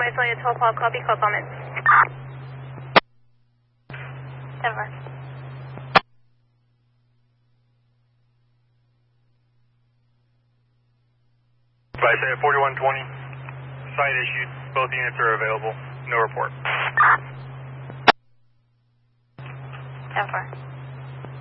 Isaiah 12 Hall, copy, call comments. 10-4. Isaiah 4120, site issued, both units are available, no report. 10-4.